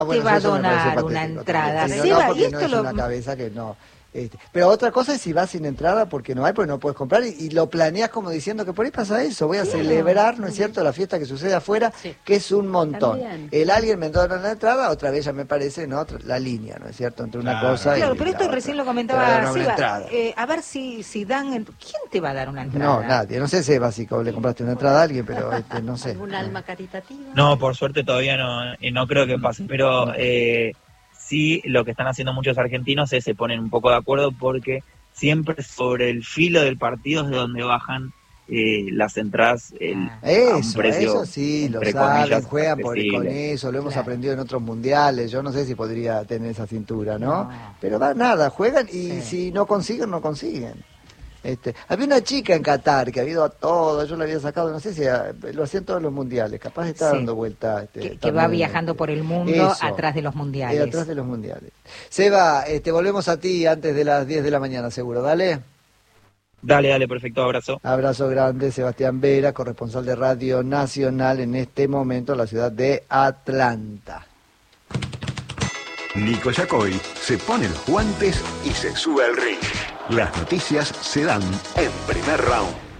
te bueno, va a eso me parece donar una patético entrada? también. Sí, Seba, no, y porque no esto es lo... una cabeza que no. Pero otra cosa es si vas sin entrada porque no hay, porque no puedes comprar y lo planeas como diciendo que por ahí pasa eso, voy a Claro. celebrar, ¿no es cierto?, la fiesta que sucede afuera, Sí. que es un montón. También. El alguien me dona la entrada, otra vez ya me parece, ¿no?, la línea, ¿no es cierto?, entre una Claro, cosa Claro, y pero la esto otra. recién lo Te va a comentaba dar una Seba. entrada. A ver si dan... ¿Quién te va a dar una entrada? No, nadie, no sé si es básico, le compraste una entrada a alguien, pero no sé. ¿Algún alma caritativa? No, por suerte todavía no, no creo que pase, pero sí lo que están haciendo muchos argentinos es se ponen un poco de acuerdo porque siempre sobre el filo del partido es de donde bajan las entradas a un precio, Eso sí, lo entre saben, comillas, juegan con accesible. eso, lo hemos Claro. aprendido en otros mundiales, yo no sé si podría tener esa cintura, ¿no? No. Pero nada, juegan y Sí. si no consiguen, no consiguen. Había una chica en Qatar que ha ido a todo, yo la había sacado, no sé si lo hacía en todos los mundiales, capaz está Sí. dando vuelta. Que también va en viajando por el mundo Eso. atrás de los mundiales. Atrás de los mundiales. Seba, volvemos a ti antes de las 10 de la mañana, seguro, dale. Dale, perfecto, abrazo. Abrazo grande, Sebastián Vera, corresponsal de Radio Nacional en este momento en la ciudad de Atlanta. Nico Yacoy se pone los guantes y se sube al ring. Las noticias se dan en primer round.